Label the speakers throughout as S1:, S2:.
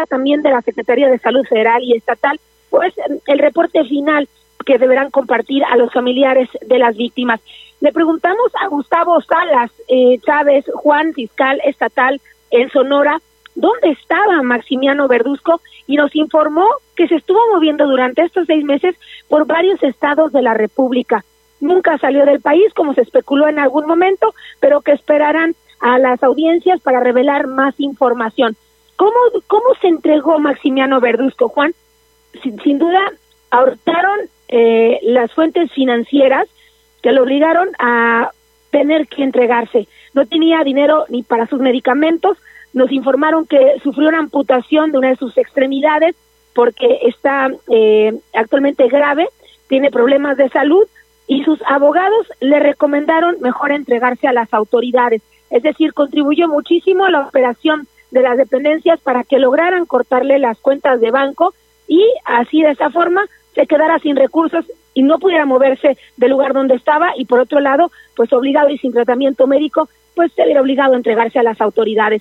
S1: espera también de la Secretaría de Salud Federal y Estatal, pues el reporte final que deberán compartir a los familiares de las víctimas. Le preguntamos a Gustavo Salas Chávez, Juan, fiscal estatal en Sonora, dónde estaba Maximiano Verduzco, y nos informó que se estuvo moviendo durante estos 6 meses por varios estados de la República. Nunca salió del país, como se especuló en algún momento, pero que esperarán a las audiencias para revelar más información. ¿Cómo se entregó Maximiano Verduzco, Juan? Sin duda, ahorcaron las fuentes financieras que lo obligaron a tener que entregarse. No tenía dinero ni para sus medicamentos. Nos informaron que sufrió una amputación de una de sus extremidades porque está actualmente grave, tiene problemas de salud, y sus abogados le recomendaron mejor entregarse a las autoridades. Es decir, contribuyó muchísimo a la operación de las dependencias para que lograran cortarle las cuentas de banco y así, de esa forma, se quedara sin recursos y no pudiera moverse del lugar donde estaba, y por otro lado, pues obligado y sin tratamiento médico, pues se hubiera obligado a entregarse a las autoridades.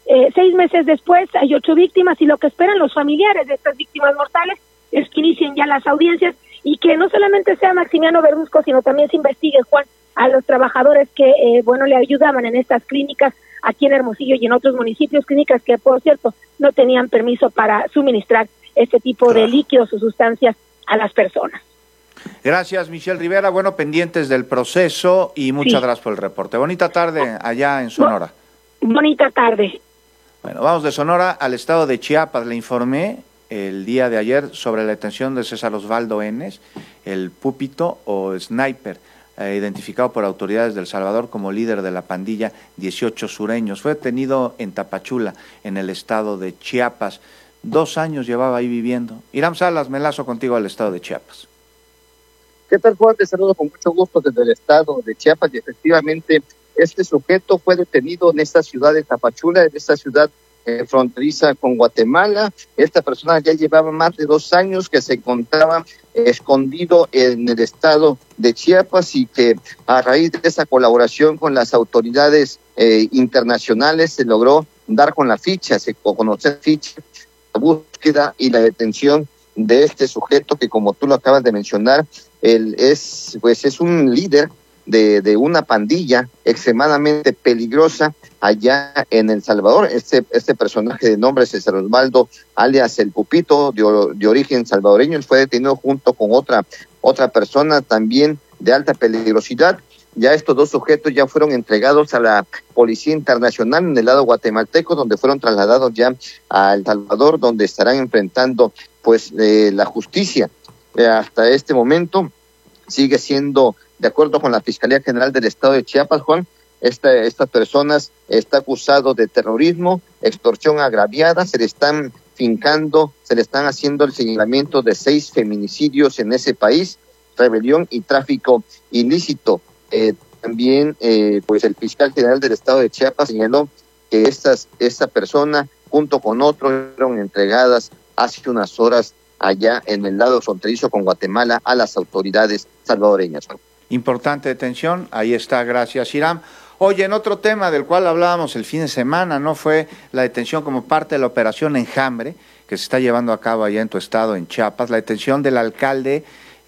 S1: 6 meses después hay 8 víctimas, y lo que esperan los familiares de estas víctimas mortales es que inicien ya las audiencias y que no solamente sea Maximiano Verduzco, sino también se investigue, Juan, a los trabajadores que le ayudaban en estas clínicas aquí en Hermosillo y en otros municipios, clínicas que, por cierto, no tenían permiso para suministrar este tipo de líquidos o sustancias a las personas.
S2: Gracias, Michelle Rivera. Bueno, pendientes del proceso y muchas gracias por el reporte. Bonita tarde allá en Sonora.
S1: Bonita tarde.
S2: Bueno, vamos de Sonora al estado de Chiapas. Le informé el día de ayer sobre la detención de César Osvaldo Enes, el Púpito o Sniper, identificado por autoridades de El Salvador como líder de la pandilla 18 Sureños. Fue detenido en Tapachula, en el estado de Chiapas. 2 años llevaba ahí viviendo. Irán Salas, me enlazo contigo al estado de Chiapas.
S3: ¿Qué tal, Juan? Te saludo con mucho gusto desde el estado de Chiapas, y efectivamente este sujeto fue detenido en esta ciudad de Tapachula, en esta ciudad fronteriza con Guatemala. Esta persona ya llevaba más de 2 años que se encontraba escondido en el estado de Chiapas, y que a raíz de esa colaboración con las autoridades internacionales se logró dar con la ficha, conocer ficha, la búsqueda y la detención de este sujeto que, como tú lo acabas de mencionar, él es un líder de una pandilla extremadamente peligrosa allá en El Salvador. Este personaje de nombre César Osvaldo, alias el Pupito, de origen salvadoreño, él fue detenido junto con otra persona también de alta peligrosidad. Ya estos 2 sujetos ya fueron entregados a la Policía Internacional en el lado guatemalteco, donde fueron trasladados ya a El Salvador, donde estarán enfrentando la justicia. Hasta este momento sigue siendo, de acuerdo con la Fiscalía General del Estado de Chiapas, Juan, estas personas está acusado de terrorismo, extorsión agraviada, se le están haciendo el señalamiento de 6 feminicidios en ese país, rebelión y tráfico ilícito. También el fiscal general del Estado de Chiapas señaló que esta persona junto con otros fueron entregadas hace unas horas allá en el lado fronterizo con Guatemala a las autoridades salvadoreñas.
S2: Importante detención, ahí está, gracias, Hiram. Oye, en otro tema del cual hablábamos el fin de semana, ¿no? Fue la detención como parte de la operación Enjambre, que se está llevando a cabo allá en tu estado, en Chiapas, la detención del alcalde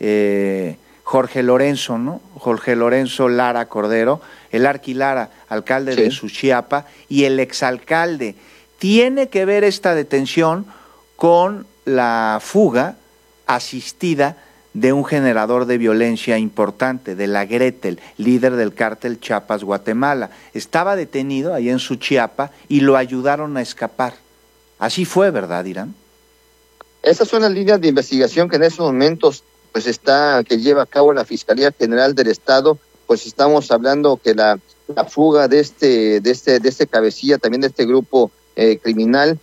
S2: Jorge Lorenzo, ¿no? Jorge Lorenzo Lara Cordero, el Arquilara, alcalde de Suchiapa, y el exalcalde. ¿Tiene que ver esta detención con la fuga asistida de un generador de violencia importante, de la Gretel, líder del cártel Chiapas Guatemala? Estaba detenido ahí en Suchiapa y lo ayudaron a escapar. Así fue, ¿verdad, Irán?
S3: Esas son las líneas de investigación que en esos momentos que lleva a cabo la Fiscalía General del Estado. Pues estamos hablando que la fuga de este cabecilla, también de este grupo criminal,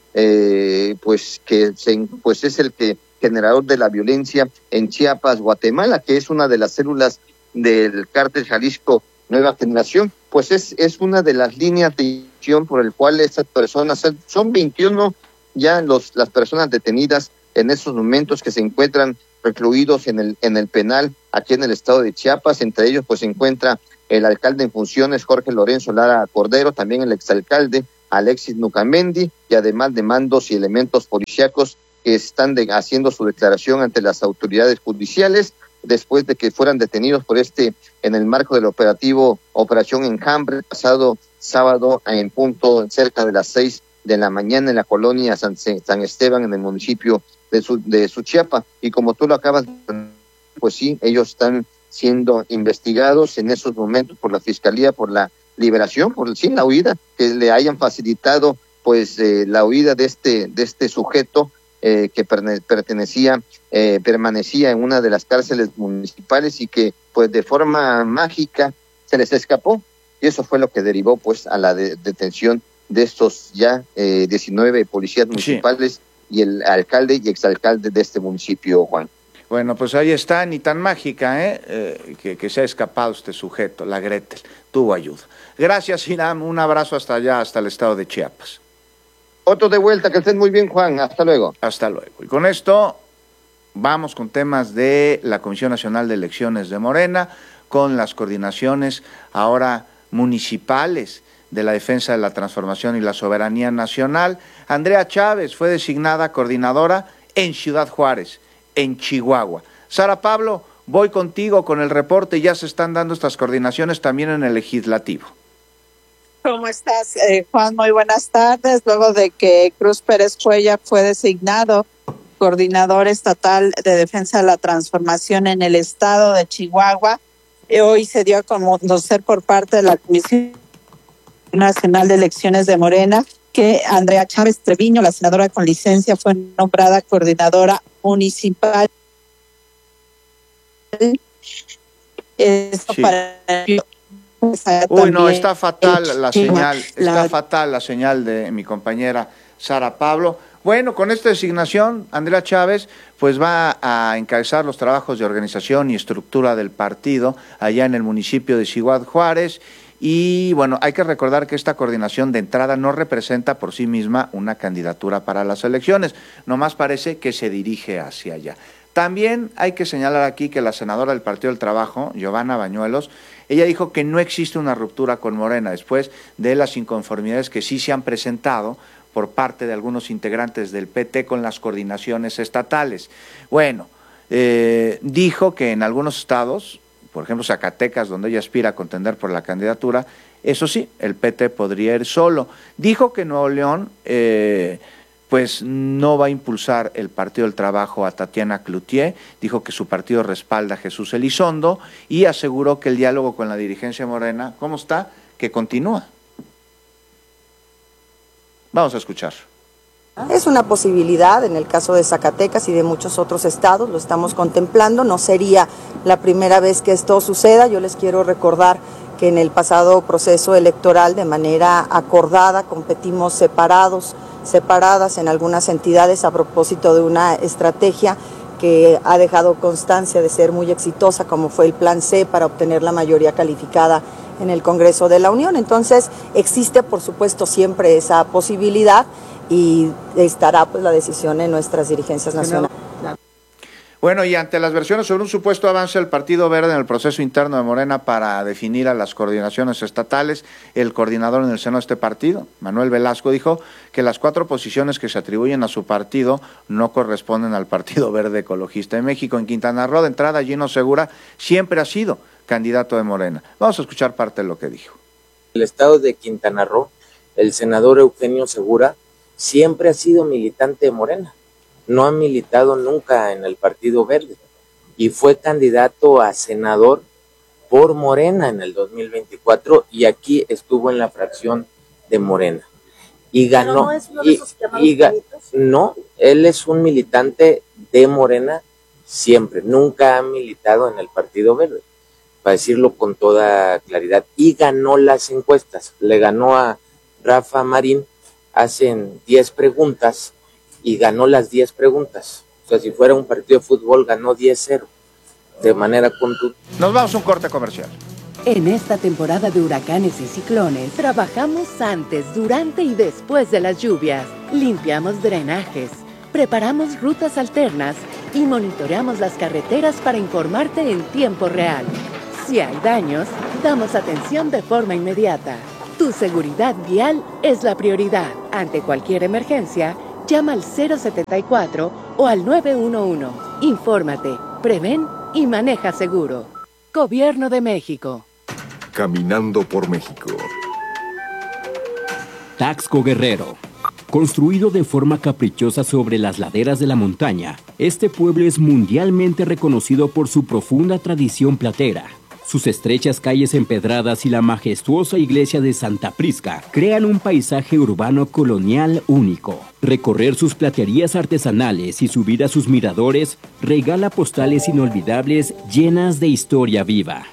S3: que es el generador de la violencia en Chiapas, Guatemala, que es una de las células del cártel Jalisco Nueva Generación. Pues es una de las líneas de acción por el cual estas personas, son 21 ya las personas detenidas en esos momentos, que se encuentran recluidos en el penal aquí en el estado de Chiapas. Entre ellos se encuentra el alcalde en funciones Jorge Lorenzo Lara Cordero, también el exalcalde Alexis Nucamendi, y además de mandos y elementos policíacos que están haciendo su declaración ante las autoridades judiciales después de que fueran detenidos por en el marco del operativo Operación Enjambre, pasado sábado en punto cerca de las 6 de la mañana en la colonia San Esteban, en el municipio de Suchiapa. Y como tú lo acabas de decir, pues sí, ellos están siendo investigados en esos momentos por la Fiscalía, por la liberación, por la huida, que le hayan facilitado pues la huida de este sujeto que permanecía en una de las cárceles municipales y que pues de forma mágica se les escapó, y eso fue lo que derivó pues a la detención de estos ya 19 policías municipales, sí, y el alcalde y exalcalde de este municipio, Juan.
S2: Bueno, pues ahí está, ni tan mágica, que se ha escapado este sujeto, la Gretel, tuvo ayuda. Gracias, Hiram, un abrazo hasta allá, hasta el estado de Chiapas.
S3: Otro de vuelta, que estén muy bien, Juan, hasta luego.
S2: Hasta luego. Y con esto vamos con temas de la Comisión Nacional de Elecciones de Morena, con las coordinaciones ahora municipales de la defensa de la transformación y la soberanía nacional. Andrea Chávez fue designada coordinadora en Ciudad Juárez, en Chihuahua. Sara Pablo, voy contigo con el reporte. Ya se están dando estas coordinaciones también en el legislativo.
S4: ¿Cómo estás, Juan? Muy buenas tardes. Luego de que Cruz Pérez Cuellar fue designado coordinador estatal de defensa de la transformación en el estado de Chihuahua, hoy se dio a conocer por parte de la Comisión Nacional de Elecciones de Morena que Andrea Chávez Treviño, la senadora con licencia, fue nombrada coordinadora municipal. Esto sí. Para...
S2: Uy, no, está fatal la señal, fatal la señal de mi compañera Sara Pablo. Bueno, con esta designación, Andrea Chávez pues va a encabezar los trabajos de organización y estructura del partido allá en el municipio de Ciudad Juárez. Y bueno, hay que recordar que esta coordinación de entrada no representa por sí misma una candidatura para las elecciones, nomás parece que se dirige hacia allá. También hay que señalar aquí que la senadora del Partido del Trabajo, Giovanna Bañuelos, ella dijo que no existe una ruptura con Morena después de las inconformidades que sí se han presentado por parte de algunos integrantes del PT con las coordinaciones estatales. Bueno, dijo que en algunos estados, por ejemplo Zacatecas, donde ella aspira a contender por la candidatura, eso sí, el PT podría ir solo. Dijo que Nuevo León pues no va a impulsar el Partido del Trabajo a Tatiana Cloutier, dijo que su partido respalda a Jesús Elizondo y aseguró que el diálogo con la dirigencia morena, ¿cómo está?, que continúa. Vamos a escuchar.
S5: Es una posibilidad en el caso de Zacatecas y de muchos otros estados, lo estamos contemplando, no sería la primera vez que esto suceda. Yo les quiero recordar que en el pasado proceso electoral de manera acordada competimos separadas en algunas entidades a propósito de una estrategia que ha dejado constancia de ser muy exitosa, como fue el Plan C para obtener la mayoría calificada en el Congreso de la Unión. Entonces existe por supuesto siempre esa posibilidad y estará pues la decisión en nuestras dirigencias nacionales.
S2: Bueno, y ante las versiones sobre un supuesto avance del Partido Verde en el proceso interno de Morena para definir a las coordinaciones estatales, el coordinador en el seno de este partido, Manuel Velasco, dijo que las 4 posiciones que se atribuyen a su partido no corresponden al Partido Verde Ecologista de México. En Quintana Roo, de entrada, Gino Segura siempre ha sido candidato de Morena. Vamos a escuchar parte de lo que dijo.
S6: El estado de Quintana Roo, el senador Eugenio Segura siempre ha sido militante de Morena. No ha militado nunca en el Partido Verde y fue candidato a senador por Morena en el 2024 y aquí estuvo en la fracción de Morena y ganó. No, él es un militante de Morena siempre, nunca ha militado en el Partido Verde, para decirlo con toda claridad, y ganó las encuestas, le ganó a Rafa Marín, hacen 10 preguntas y ganó las 10 preguntas. O sea, si fuera un partido de fútbol, ganó 10-0, de manera contundente.
S2: Nos vamos a un corte comercial.
S7: En esta temporada de huracanes y ciclones, trabajamos antes, durante y después de las lluvias. Limpiamos drenajes, preparamos rutas alternas y monitoreamos las carreteras para informarte en tiempo real. Si hay daños, damos atención de forma inmediata. Tu Tu seguridad vial es la prioridad. Ante cualquier emergencia, llama al 074 o al 911. Infórmate, prevén y maneja seguro. Gobierno de México.
S8: Caminando por México.
S9: Taxco Guerrero. Construido de forma caprichosa sobre las laderas de la montaña, este pueblo es mundialmente reconocido por su profunda tradición platera. Sus estrechas calles empedradas y la majestuosa iglesia de Santa Prisca crean un paisaje urbano colonial único. Recorrer sus platerías artesanales y subir a sus miradores regala postales inolvidables llenas de historia viva.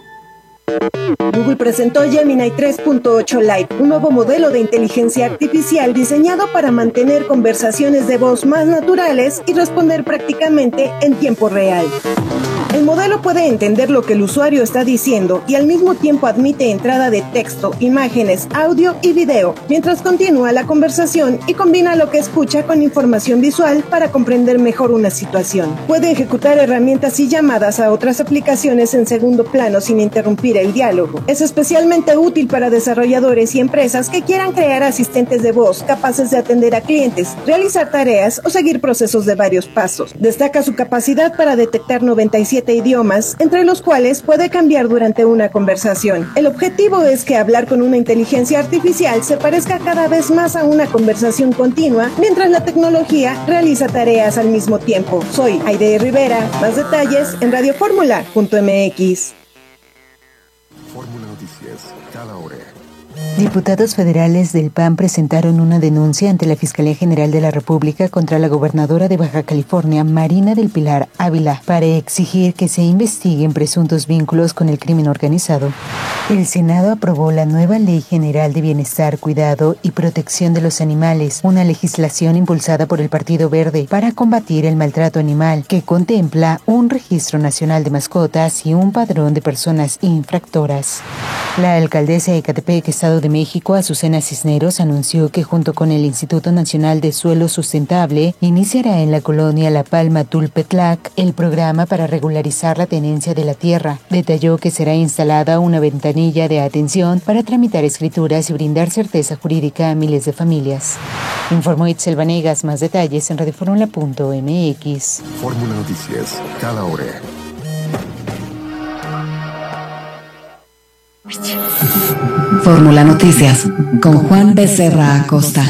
S10: Google presentó Gemini 3.8 Lite, un nuevo modelo de inteligencia artificial diseñado para mantener conversaciones de voz más naturales y responder prácticamente en tiempo real. El modelo puede entender lo que el usuario está diciendo y al mismo tiempo admite entrada de texto, imágenes, audio y video, mientras continúa la conversación y combina lo que escucha con información visual para comprender mejor una situación. Puede ejecutar herramientas y llamadas a otras aplicaciones en segundo plano sin interrumpir el diálogo. Es especialmente útil para desarrolladores y empresas que quieran crear asistentes de voz capaces de atender a clientes, realizar tareas o seguir procesos de varios pasos. Destaca su capacidad para detectar 97 idiomas, entre los cuales puede cambiar durante una conversación. El objetivo es que hablar con una inteligencia artificial se parezca cada vez más a una conversación continua, mientras la tecnología realiza tareas al mismo tiempo. Soy Aide Rivera. Más detalles en radioformula.mx.
S8: Fórmula Noticias, cada hora.
S11: Diputados federales del PAN presentaron una denuncia ante la Fiscalía General de la República contra la gobernadora de Baja California, Marina del Pilar Ávila, para exigir que se investiguen presuntos vínculos con el crimen organizado. El Senado aprobó la nueva Ley General de Bienestar, Cuidado y Protección de los Animales, una legislación impulsada por el Partido Verde para combatir el maltrato animal, que contempla un registro nacional de mascotas y un padrón de personas infractoras. La alcaldesa de Ecatepec, Estado de México, Azucena Cisneros, anunció que junto con el Instituto Nacional de Suelo Sustentable iniciará en la colonia La Palma Tulpetlac el programa para regularizar la tenencia de la tierra. Detalló que será instalada una ventanilla de atención para tramitar escrituras y brindar certeza jurídica a miles de familias. Informó Itzel Vanegas. Más detalles en radioformula.mx.
S8: Fórmula Noticias, cada hora.
S12: Fórmula Noticias con Juan Becerra Acosta.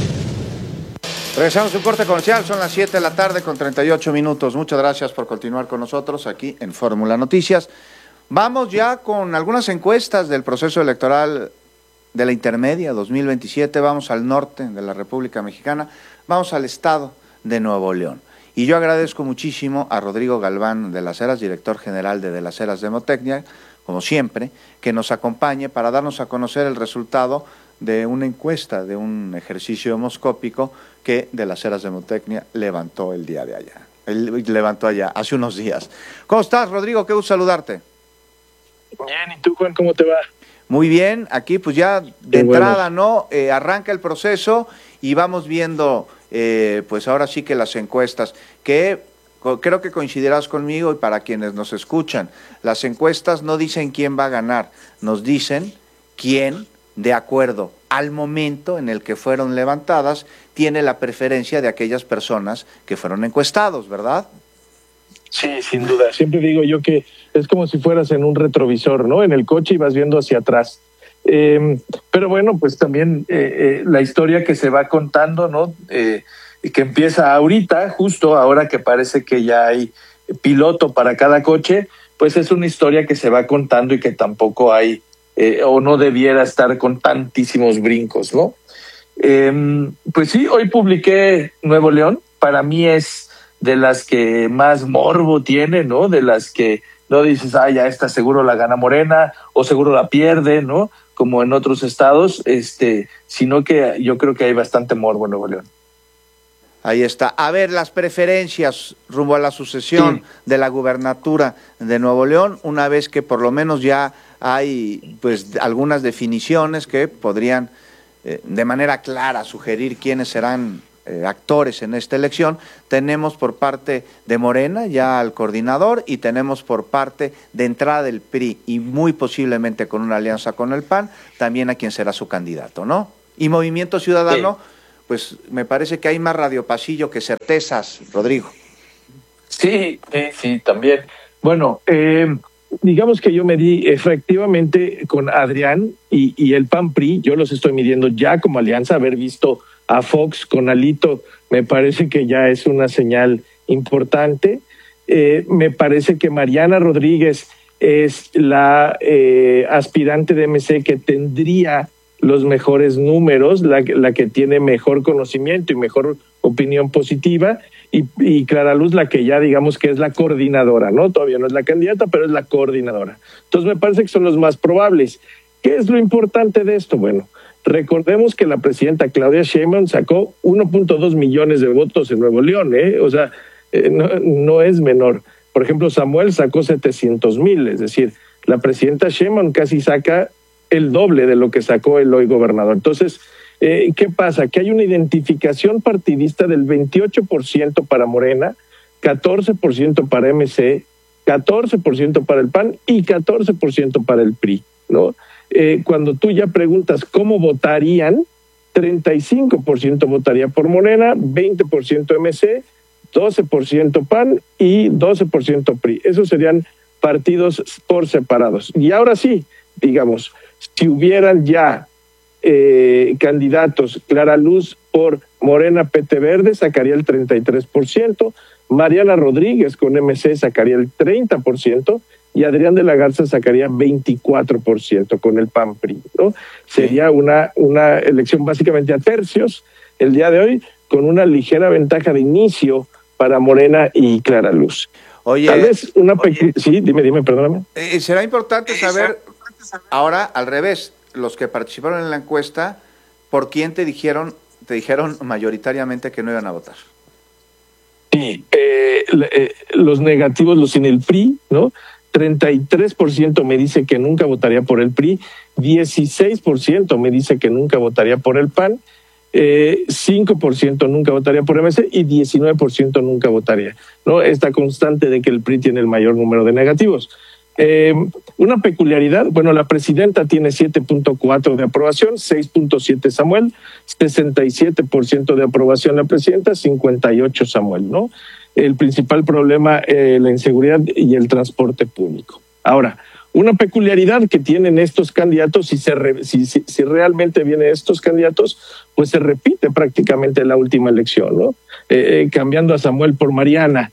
S2: Regresamos a un corte comercial, son las 7 de la tarde con 38 minutos. Muchas gracias por continuar con nosotros aquí en Fórmula Noticias. Vamos ya con algunas encuestas del proceso electoral de la intermedia 2027. Vamos al norte de la República Mexicana, vamos al estado de Nuevo León. Y yo agradezco muchísimo a Rodrigo Galván de las Heras, director general de las Heras Demotecnia, como siempre, que nos acompañe para darnos a conocer el resultado de una encuesta, de un ejercicio demoscópico que de las Heras Demotecnia levantó el día de allá. Levantó allá, hace unos días. ¿Cómo estás, Rodrigo? Qué gusto saludarte.
S13: Bien, ¿y tú, Juan, cómo te va?
S2: Muy bien, aquí pues ya de entrada, ¿no? Arranca el proceso y vamos viendo, pues ahora sí que las encuestas, que creo que coincidirás conmigo y para quienes nos escuchan, las encuestas no dicen quién va a ganar, nos dicen quién, de acuerdo al momento en el que fueron levantadas, tiene la preferencia de aquellas personas que fueron encuestados, ¿verdad?
S13: Sí, sin duda. Siempre digo yo que es como si fueras en un retrovisor, ¿no? En el coche y vas viendo hacia atrás. Pero bueno, pues también la historia que se va contando, ¿no? Y que empieza ahorita, justo ahora que parece que ya hay piloto para cada coche, pues es una historia que se va contando y que tampoco hay o no debiera estar con tantísimos brincos, ¿no? Pues sí, hoy publiqué Nuevo León, para mí es de las que más morbo tiene, ¿no? De las que no dices, ya esta seguro la gana Morena o seguro la pierde, ¿no? Como en otros estados, sino que yo creo que hay bastante morbo en Nuevo León.
S2: Ahí está. A ver, las preferencias rumbo a la sucesión de la gubernatura de Nuevo León, una vez que por lo menos ya hay pues algunas definiciones que podrían de manera clara sugerir quiénes serán actores en esta elección. Tenemos por parte de Morena ya al coordinador y tenemos por parte de entrada del PRI y muy posiblemente con una alianza con el PAN, también a quien será su candidato, ¿no? Y Movimiento Ciudadano, pues me parece que hay más radiopasillo que certezas, Rodrigo.
S13: Sí, también. Bueno, digamos que yo medí efectivamente con Adrián y el PAN-PRI, yo los estoy midiendo ya como alianza, haber visto a Fox con Alito, me parece que ya es una señal importante. Me parece que Mariana Rodríguez es la aspirante de MC que tendría los mejores números, la que tiene mejor conocimiento y mejor opinión positiva, y Clara Luz la que ya digamos que es la coordinadora, ¿no? Todavía no es la candidata, pero es la coordinadora. Entonces me parece que son los más probables. ¿Qué es lo importante de esto? Bueno, recordemos que la presidenta Claudia Sheinbaum sacó 1.2 millones de votos en Nuevo León, o sea, no es menor. Por ejemplo, Samuel sacó 700,000, es decir, la presidenta Sheinbaum casi saca el doble de lo que sacó el hoy gobernador. Entonces, ¿qué pasa? Que hay una identificación partidista del 28% para Morena, 14% para MC, 14% para el PAN y 14% para el PRI, ¿no? Cuando tú ya preguntas cómo votarían, 35% votaría por Morena, 20% MC, 12% PAN y 12% PRI. Esos serían partidos por separados. Y ahora sí, digamos, si hubieran ya candidatos, Clara Luz por Morena PT Verde sacaría el 33%, Mariana Rodríguez con MC sacaría el 30% y Adrián de la Garza sacaría 24% con el PAN-PRI, ¿no? Sería una elección básicamente a tercios el día de hoy, con una ligera ventaja de inicio para Morena y Clara Luz.
S2: Oye,
S13: tal vez sí, dime, perdóname.
S2: Será importante saber, ahora al revés, los que participaron en la encuesta, ¿por quién te dijeron mayoritariamente que no iban a votar?
S13: Sí, los negativos, los sin el PRI, ¿no? 33% me dice que nunca votaría por el PRI, 16% me dice que nunca votaría por el PAN, 5% nunca votaría por MC y 19% nunca votaría, ¿no? Esta constante de que el PRI tiene el mayor número de negativos. Una peculiaridad, bueno, la presidenta tiene 7.4 de aprobación, 6.7 Samuel, 67% de aprobación la presidenta, 58 Samuel, ¿no? El principal problema, la inseguridad y el transporte público. Ahora, una peculiaridad que tienen estos candidatos, si realmente vienen estos candidatos, pues se repite prácticamente la última elección, ¿no? Cambiando a Samuel por Mariana.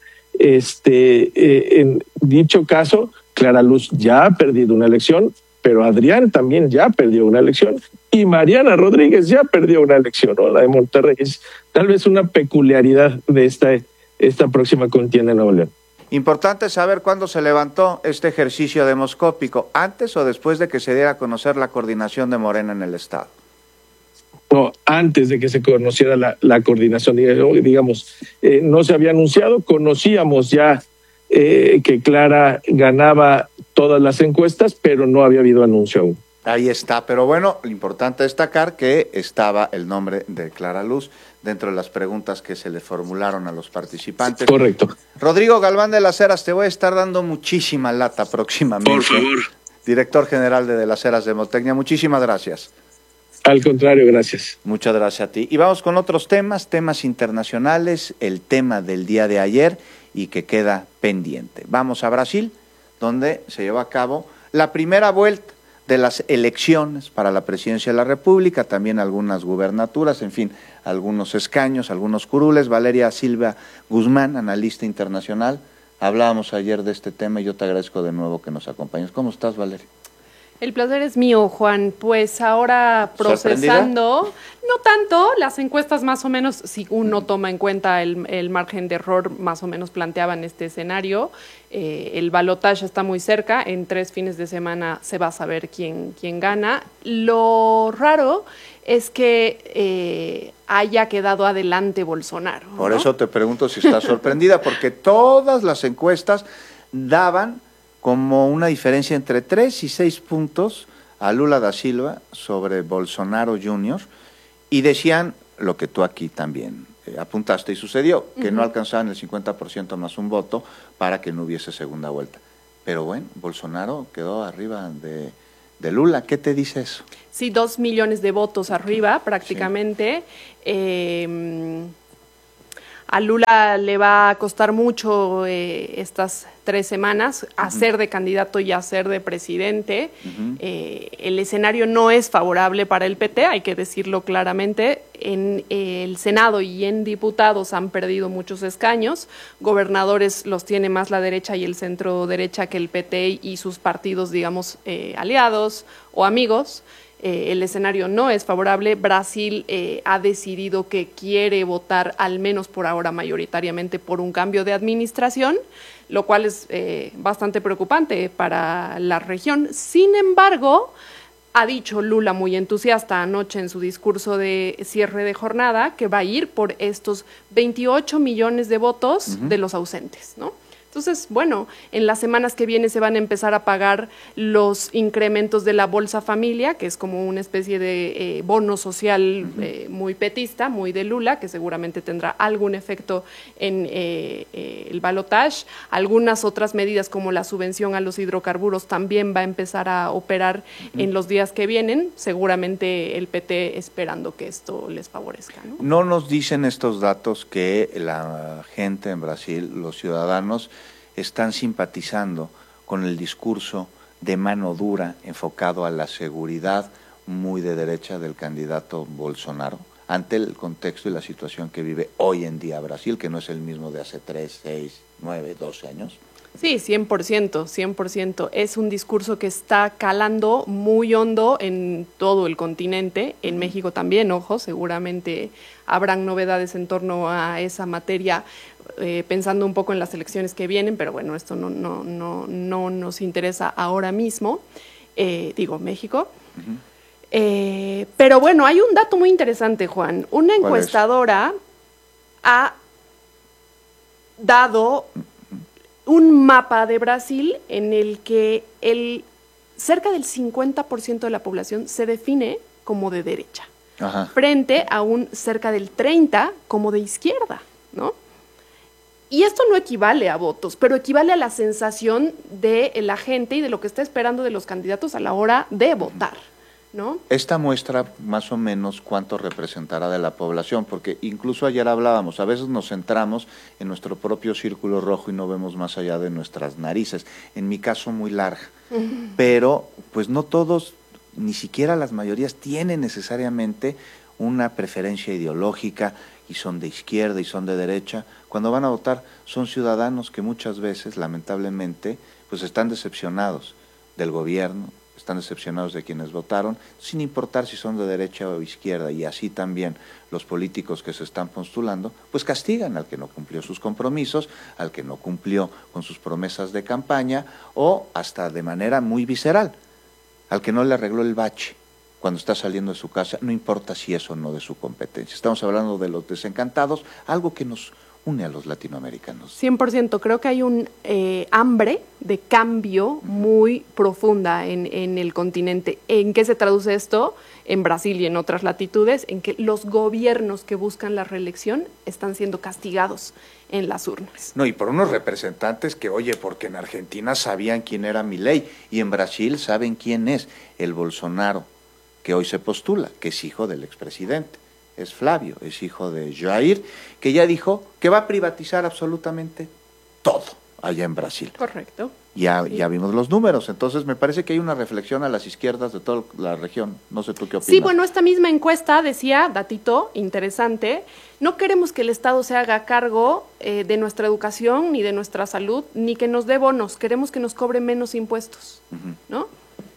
S13: En dicho caso, Clara Luz ya ha perdido una elección, pero Adrián también ya perdió una elección y Mariana Rodríguez ya perdió una elección, ¿no? La de Monterrey. Es tal vez una peculiaridad de esta próxima contienda en Nuevo León.
S2: Importante saber cuándo se levantó este ejercicio demoscópico, antes o después de que se diera a conocer la coordinación de Morena en el Estado.
S13: No, antes de que se conociera la coordinación, digamos, no se había anunciado, conocíamos ya que Clara ganaba todas las encuestas, pero no había habido anuncio aún.
S2: Ahí está, pero bueno, lo importante destacar que estaba el nombre de Clara Luz dentro de las preguntas que se le formularon a los participantes.
S13: Correcto.
S2: Rodrigo Galván de las Heras, te voy a estar dando muchísima lata próximamente.
S13: Por favor.
S2: Director general de las Heras de Demotecnia, muchísimas gracias.
S13: Al contrario, gracias.
S2: Muchas gracias a ti. Y vamos con otros temas internacionales, el tema del día de ayer y que queda pendiente. Vamos a Brasil, donde se llevó a cabo la primera vuelta de las elecciones para la presidencia de la República, también algunas gubernaturas, en fin, algunos escaños, algunos curules. Valeria Silva Guzmán, analista internacional, hablábamos ayer de este tema y yo te agradezco de nuevo que nos acompañes. ¿Cómo estás, Valeria?
S14: El placer es mío, Juan. Pues ahora procesando, no tanto, las encuestas más o menos, si uno toma en cuenta el margen de error, más o menos planteaban este escenario. El balotaje está muy cerca, en 3 fines de semana se va a saber quién gana. Lo raro es que haya quedado adelante Bolsonaro, ¿no?
S2: Por eso te pregunto si estás sorprendida, porque todas las encuestas daban como una diferencia entre 3 y 6 puntos a Lula da Silva sobre Bolsonaro Jr. y decían lo que tú aquí también apuntaste y sucedió, que no alcanzaban el 50% más un voto para que no hubiese segunda vuelta. Pero bueno, Bolsonaro quedó arriba de Lula. ¿Qué te dice eso?
S14: Sí, 2 millones de votos arriba prácticamente. Sí. A Lula le va a costar mucho estas 3 semanas hacer de candidato y hacer de presidente. El escenario no es favorable para el PT, hay que decirlo claramente. En el Senado y en diputados han perdido muchos escaños. Gobernadores los tiene más la derecha y el centro derecha que el PT y sus partidos, digamos, aliados o amigos. El escenario no es favorable. Brasil ha decidido que quiere votar, al menos por ahora mayoritariamente, por un cambio de administración, lo cual es bastante preocupante para la región. Sin embargo, ha dicho Lula muy entusiasta anoche en su discurso de cierre de jornada que va a ir por estos 28 millones de votos de los ausentes, ¿no? Entonces, bueno, en las semanas que vienen se van a empezar a pagar los incrementos de la Bolsa Familia, que es como una especie de bono social muy petista, muy de Lula, que seguramente tendrá algún efecto en el balotaje. Algunas otras medidas como la subvención a los hidrocarburos también va a empezar a operar en los días que vienen, seguramente el PT esperando que esto les favorezca, ¿no?
S2: No nos dicen estos datos que la gente en Brasil, los ciudadanos, están simpatizando con el discurso de mano dura enfocado a la seguridad muy de derecha del candidato Bolsonaro, ante el contexto y la situación que vive hoy en día Brasil, que no es el mismo de hace 3, 6, 9, 12 años.
S14: Sí, 100%. Es un discurso que está calando muy hondo en todo el continente, en México también, ojo, seguramente habrán novedades en torno a esa materia, pensando un poco en las elecciones que vienen, pero bueno, esto no nos interesa ahora mismo, digo, México. Pero bueno, hay un dato muy interesante, Juan. Una encuestadora ha dado un mapa de Brasil en el que cerca del 50% de la población se define como de derecha, frente a un cerca del 30% como de izquierda, ¿no? Y esto no equivale a votos, pero equivale a la sensación de la gente y de lo que está esperando de los candidatos a la hora de votar, ¿no?
S2: Esta muestra más o menos cuánto representará de la población, porque incluso ayer hablábamos, a veces nos centramos en nuestro propio círculo rojo y no vemos más allá de nuestras narices, en mi caso muy larga, pero pues no todos, ni siquiera las mayorías tienen necesariamente una preferencia ideológica y son de izquierda y son de derecha. Cuando van a votar son ciudadanos que muchas veces, lamentablemente, pues están decepcionados del gobierno, están decepcionados de quienes votaron, sin importar si son de derecha o izquierda, y así también los políticos que se están postulando, pues castigan al que no cumplió sus compromisos, al que no cumplió con sus promesas de campaña, o hasta de manera muy visceral, al que no le arregló el bache cuando está saliendo de su casa, no importa si es o no de su competencia. Estamos hablando de los desencantados, algo que nos une a los latinoamericanos.
S14: 100%, creo que hay un hambre de cambio muy profunda en el continente. ¿En qué se traduce esto? En Brasil y en otras latitudes, en que los gobiernos que buscan la reelección están siendo castigados en las urnas.
S2: No, y por unos representantes que, oye, porque en Argentina sabían quién era Milei y en Brasil saben quién es el Bolsonaro, que hoy se postula, que es hijo del expresidente. Es Flavio, es hijo de Jair, que ya dijo que va a privatizar absolutamente todo allá en Brasil.
S14: Correcto.
S2: Ya vimos los números, entonces me parece que hay una reflexión a las izquierdas de toda la región. No sé tú qué opinas.
S14: Sí, bueno, esta misma encuesta decía, datito interesante, no queremos que el Estado se haga cargo de nuestra educación ni de nuestra salud, ni que nos dé bonos, queremos que nos cobre menos impuestos, ¿no?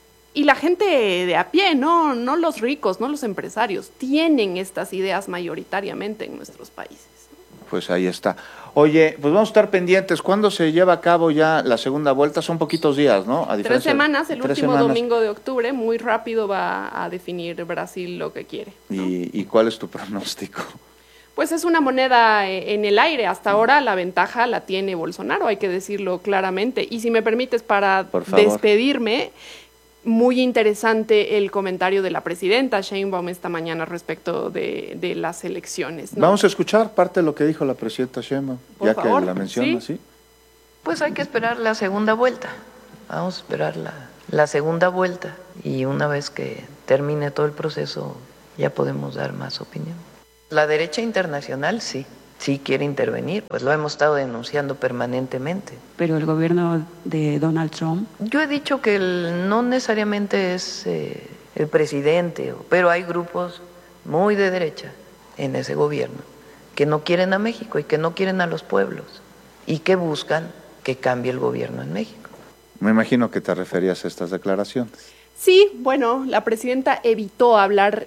S14: Y la gente de a pie, no los ricos, no los empresarios, tienen estas ideas mayoritariamente en nuestros países.
S2: Pues ahí está. Oye, pues vamos a estar pendientes. ¿Cuándo se lleva a cabo ya la segunda vuelta? Son poquitos días, ¿no?
S14: 3 semanas, el último domingo de octubre, muy rápido va a definir Brasil lo que quiere, ¿no?
S2: ¿Y cuál es tu pronóstico?
S14: Pues es una moneda en el aire. Hasta ahora la ventaja la tiene Bolsonaro, hay que decirlo claramente. Y si me permites, para despedirme, muy interesante el comentario de la presidenta Sheinbaum esta mañana respecto de las elecciones, ¿no?
S2: Vamos a escuchar parte de lo que dijo la presidenta Sheinbaum,
S14: Por
S2: ya
S14: favor,
S2: que la menciona, ¿sí?
S15: Pues hay que esperar la segunda vuelta. Vamos a esperar la segunda vuelta y una vez que termine todo el proceso ya podemos dar más opinión. La derecha internacional sí quiere intervenir, pues lo hemos estado denunciando permanentemente.
S16: Pero el gobierno de Donald Trump...
S15: Yo he dicho que no necesariamente es el presidente, pero hay grupos muy de derecha en ese gobierno que no quieren a México y que no quieren a los pueblos y que buscan que cambie el gobierno en México.
S2: Me imagino que te referías a estas declaraciones.
S14: Sí, bueno, la presidenta evitó hablar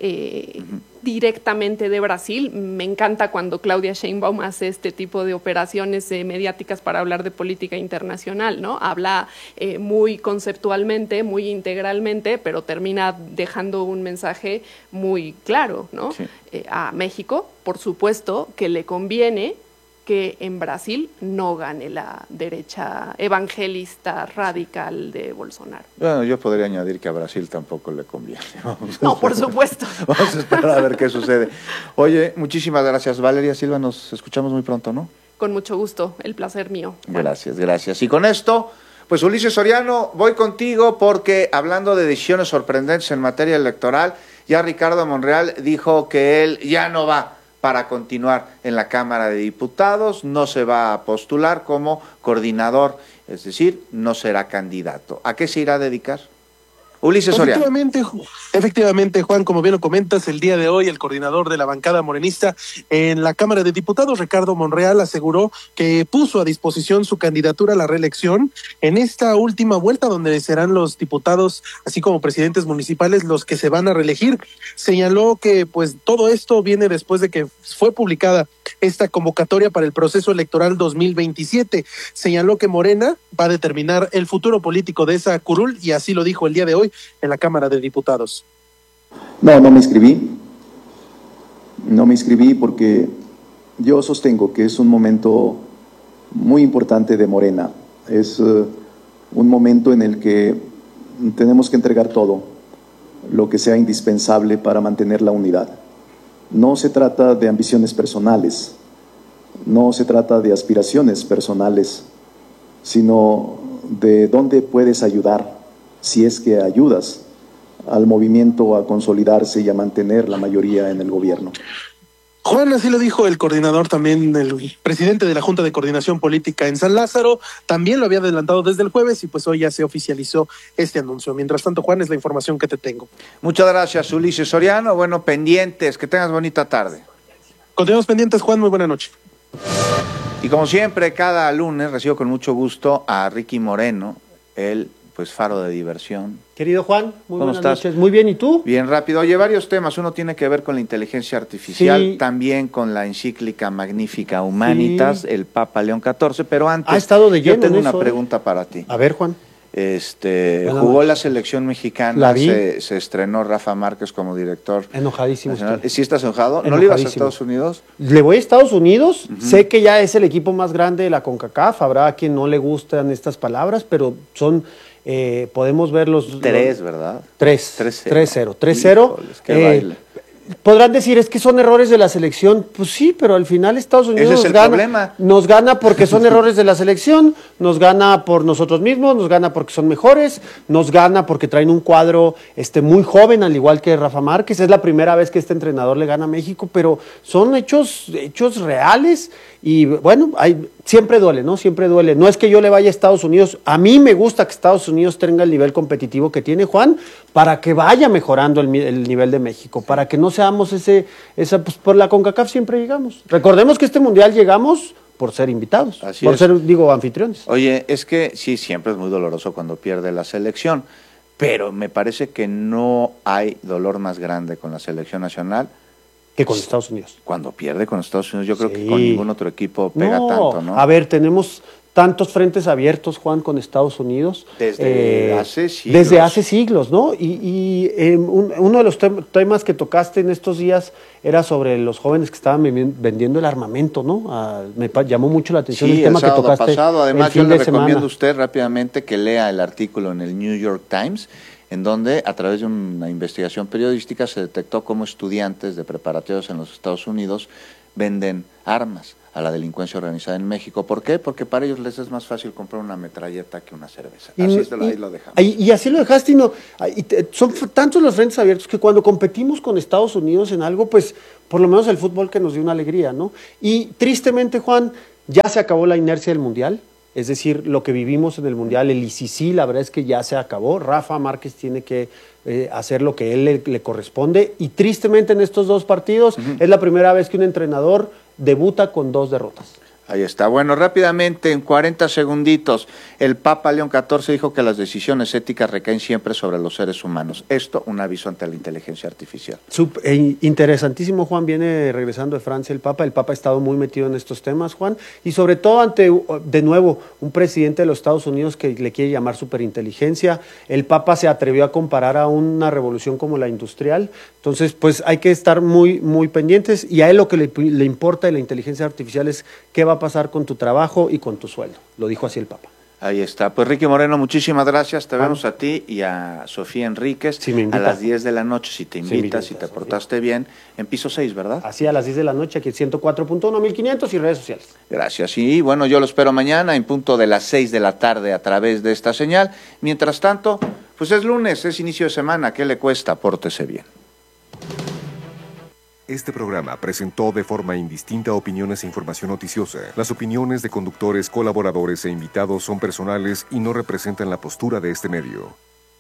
S14: directamente de Brasil. Me encanta cuando Claudia Sheinbaum hace este tipo de operaciones mediáticas para hablar de política internacional, ¿no? Habla muy conceptualmente, muy integralmente, pero termina dejando un mensaje muy claro, ¿no? Sí. A México, por supuesto, que le conviene que en Brasil no gane la derecha evangelista radical de Bolsonaro.
S2: Bueno, yo podría añadir que a Brasil tampoco le conviene.
S14: No, por supuesto.
S2: Vamos a esperar a ver qué sucede. Oye, muchísimas gracias, Valeria Silva. Nos escuchamos muy pronto, ¿no?
S14: Con mucho gusto, el placer mío.
S2: Gracias, gracias. Y con esto, pues Ulises Soriano, voy contigo porque hablando de decisiones sorprendentes en materia electoral, ya Ricardo Monreal dijo que él ya no va para continuar en la Cámara de Diputados, no se va a postular como coordinador, es decir, no será candidato. ¿A qué se irá a dedicar? Ulises Soriano.
S17: Efectivamente, Juan, como bien lo comentas, el día de hoy el coordinador de la bancada morenista en la Cámara de Diputados, Ricardo Monreal, aseguró que puso a disposición su candidatura a la reelección en esta última vuelta donde serán los diputados, así como presidentes municipales, los que se van a reelegir. Señaló que pues todo esto viene después de que fue publicada esta convocatoria para el proceso electoral 2027. Señaló que Morena va a determinar el futuro político de esa curul y así lo dijo el día de hoy en la Cámara de Diputados.
S18: No me inscribí. No me inscribí porque yo sostengo que es un momento muy importante de Morena. Es un momento en el que tenemos que entregar todo lo que sea indispensable para mantener la unidad. No se trata de ambiciones personales, no se trata de aspiraciones personales, sino de dónde puedes ayudar, si es que ayudas al movimiento a consolidarse y a mantener la mayoría en el gobierno.
S17: Juan, así lo dijo el coordinador también, el presidente de la Junta de Coordinación Política en San Lázaro, también lo había adelantado desde el jueves y pues hoy ya se oficializó este anuncio. Mientras tanto, Juan, es la información que te tengo.
S2: Muchas gracias, Ulises Soriano. Bueno, pendientes, que tengas bonita tarde.
S17: Continuamos pendientes, Juan, muy buena noche.
S2: Y como siempre, cada lunes recibo con mucho gusto a Ricky Moreno, el faro de diversión.
S19: Querido Juan, muy buenas
S2: estás?
S19: Noches. Muy bien, ¿y tú?
S2: Bien, rápido. Oye, varios temas. Uno tiene que ver con la inteligencia artificial, sí, también con la encíclica Magnífica Humanitas, sí, el Papa León XIV, pero antes
S19: ha estado de lleno
S2: yo tengo
S19: en
S2: una
S19: eso,
S2: pregunta para ti.
S19: A ver, Juan.
S2: Jugó la selección mexicana,
S19: la vi.
S2: Se estrenó Rafa Márquez como director.
S19: Enojadísimo.
S2: ¿Sí estás enojado? ¿No le ibas a Estados Unidos?
S19: Le voy a Estados Unidos, sé que ya es el equipo más grande de la CONCACAF, habrá a quien no le gustan estas palabras, pero son... podemos ver los...
S2: ¿verdad?
S19: 3-0. 3-0. Podrán decir, es que son errores de la selección. Pues sí, pero al final Estados Unidos nos gana porque son errores de la selección, nos gana por nosotros mismos, nos gana porque son mejores, nos gana porque traen un cuadro muy joven, al igual que Rafa Márquez. Es la primera vez que este entrenador le gana a México, pero son hechos reales y bueno, siempre duele, ¿no? Siempre duele. No es que yo le vaya a Estados Unidos, a mí me gusta que Estados Unidos tenga el nivel competitivo que tiene, Juan, para que vaya mejorando el nivel de México, para que no seamos pues por la CONCACAF siempre llegamos. Recordemos que este mundial llegamos por ser invitados, ser anfitriones.
S2: Oye, es que sí, siempre es muy doloroso cuando pierde la selección, pero me parece que no hay dolor más grande con la selección nacional
S19: que con Estados Unidos.
S2: Cuando pierde con Estados Unidos, yo creo que con ningún otro equipo pega tanto, ¿no?
S19: A ver, tenemos tantos frentes abiertos, Juan, con Estados Unidos.
S2: Desde hace siglos.
S19: Desde hace siglos, ¿no? Y uno de los temas que tocaste en estos días era sobre los jóvenes que estaban vendiendo el armamento, ¿no? Me llamó mucho la atención el tema que tocaste.
S2: Pasado. Además, yo le recomiendo a usted rápidamente que lea el artículo en el New York Times, en donde a través de una investigación periodística se detectó cómo estudiantes de preparatorios en los Estados Unidos venden armas a la delincuencia organizada en México. ¿Por qué? Porque para ellos les es más fácil comprar una metralleta que una cerveza. Ahí lo dejamos.
S19: Y así lo dejaste, son tantos los frentes abiertos que cuando competimos con Estados Unidos en algo, pues por lo menos el fútbol que nos dio una alegría, ¿no? Y tristemente, Juan, ya se acabó la inercia del Mundial. Es decir, lo que vivimos en el Mundial, el ICC, la verdad es que ya se acabó. Rafa Márquez tiene que hacer lo que él le corresponde. Y tristemente en estos 2 partidos es la primera vez que un entrenador debuta con 2 derrotas.
S2: Ahí está. Bueno, rápidamente, en 40 segunditos, el Papa León XIV dijo que las decisiones éticas recaen siempre sobre los seres humanos. Esto, un aviso ante la inteligencia artificial.
S19: Interesantísimo, Juan, viene regresando de Francia el Papa ha estado muy metido en estos temas, Juan, y sobre todo ante, de nuevo, un presidente de los Estados Unidos que le quiere llamar superinteligencia. El Papa se atrevió a comparar a una revolución como la industrial, entonces, pues hay que estar muy, muy pendientes, y a él lo que le importa de la inteligencia artificial es qué va a pasar con tu trabajo y con tu sueldo. Lo dijo así el Papa.
S2: Ahí está. Pues Ricky Moreno, muchísimas gracias. Te vemos a ti y a Sofía Enríquez a las 10 de la noche, si te invitas, si te portaste bien, en piso 6, ¿verdad?
S19: Así, a las 10 de la noche, aquí en 104.1, 1500 y redes sociales.
S2: Gracias. Y bueno, yo lo espero mañana en punto de las 6 de la tarde a través de esta señal. Mientras tanto, pues es lunes, es inicio de semana. ¿Qué le cuesta? Pórtese bien.
S8: Este programa presentó de forma indistinta opiniones e información noticiosa. Las opiniones de conductores, colaboradores e invitados son personales y no representan la postura de este medio.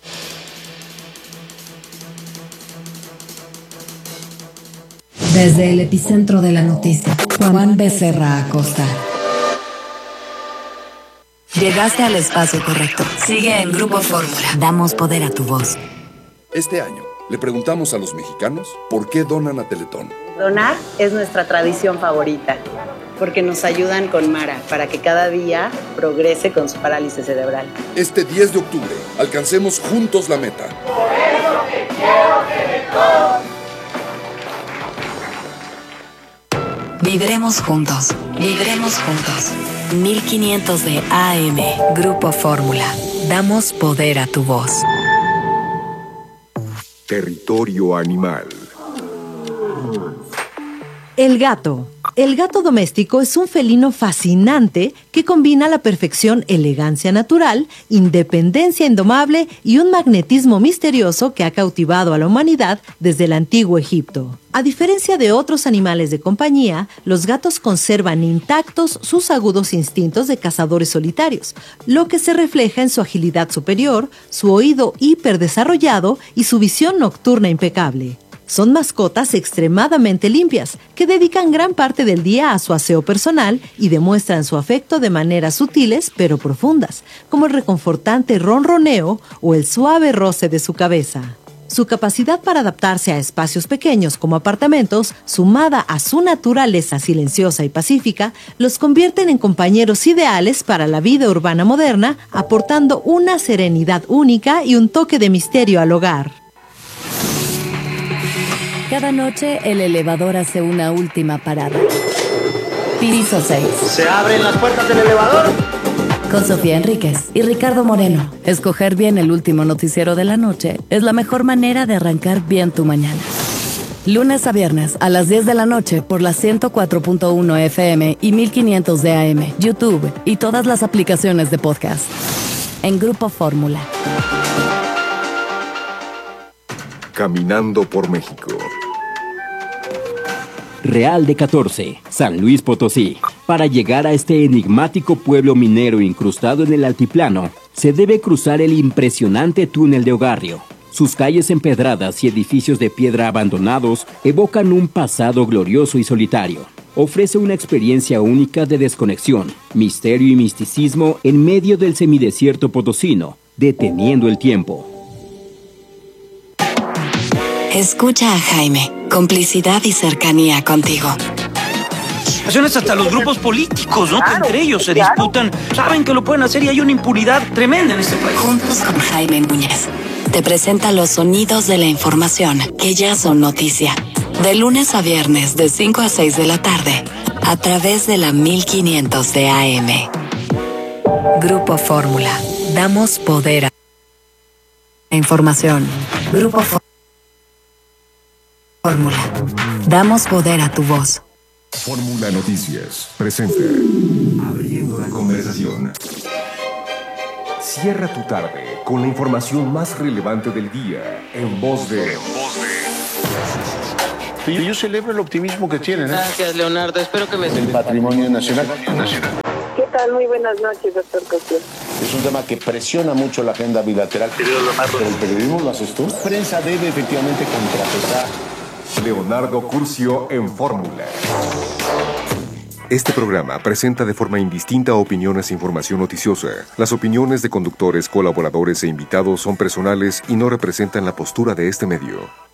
S12: Desde el epicentro de la noticia, Juan Becerra Acosta. Llegaste al espacio correcto. Sigue en Grupo Fórmula. Damos poder a tu voz.
S20: Este año le preguntamos a los mexicanos por qué donan a Teletón.
S21: Donar es nuestra tradición favorita, porque nos ayudan con Mara para que cada día progrese con su parálisis cerebral.
S20: Este 10 de octubre, alcancemos juntos la meta.
S22: Por eso que quiero Teletón.
S12: Viviremos juntos. Viviremos juntos. 1500 de AM. Grupo Fórmula. Damos poder a tu voz.
S8: Territorio animal.
S23: El gato. El gato doméstico es un felino fascinante que combina a la perfección elegancia natural, independencia indomable y un magnetismo misterioso que ha cautivado a la humanidad desde el antiguo Egipto. A diferencia de otros animales de compañía, los gatos conservan intactos sus agudos instintos de cazadores solitarios, lo que se refleja en su agilidad superior, su oído hiperdesarrollado y su visión nocturna impecable. Son mascotas extremadamente limpias, que dedican gran parte del día a su aseo personal y demuestran su afecto de maneras sutiles pero profundas, como el reconfortante ronroneo o el suave roce de su cabeza. Su capacidad para adaptarse a espacios pequeños como apartamentos, sumada a su naturaleza silenciosa y pacífica, los convierten en compañeros ideales para la vida urbana moderna, aportando una serenidad única y un toque de misterio al hogar.
S7: Cada noche el elevador hace una última parada. Piso 6.
S19: ¿Se abren las puertas del elevador?
S7: Con Sofía Enríquez y Ricardo Moreno. Escoger bien el último noticiero de la noche es la mejor manera de arrancar bien tu mañana. Lunes a viernes a las 10 de la noche por la 104.1 FM y 1500 de AM, YouTube y todas las aplicaciones de podcast. En Grupo Fórmula.
S8: Caminando por México.
S9: Real de 14, San Luis Potosí. Para llegar a este enigmático pueblo minero incrustado en el altiplano, se debe cruzar el impresionante túnel de Ogarrio. Sus calles empedradas y edificios de piedra abandonados evocan un pasado glorioso y solitario. Ofrece una experiencia única de desconexión, misterio y misticismo en medio del semidesierto potosino, deteniendo el tiempo.
S12: Escucha a Jaime, complicidad y cercanía contigo.
S24: Hasta los grupos políticos, ¿no? Claro, que entre ellos se disputan, saben que lo pueden hacer y hay una impunidad tremenda en este país.
S12: Juntos con Jaime Núñez, te presenta los sonidos de la información que ya son noticia. De lunes a viernes, de 5 a 6 de la tarde, a través de la 1500 de AM. Grupo Fórmula. Damos poder a... Información. Grupo Fórmula. Damos poder a tu voz.
S8: Fórmula Noticias presenta Abriendo la conversación. Cierra tu tarde con la información más relevante del día en voz de...
S1: Yo celebro el optimismo que tienen.
S3: Gracias, Leonardo. Espero que me...
S1: El patrimonio nacional.
S4: ¿Qué tal? Muy buenas noches, doctor Cosío.
S1: Es un tema que presiona mucho la agenda bilateral. Pero el periodismo lo haces tú. La prensa debe efectivamente contrapesar.
S8: Leonardo Curcio en Fórmula. Este programa presenta de forma indistinta opiniones e información noticiosa. Las opiniones de conductores, colaboradores e invitados son personales y no representan la postura de este medio.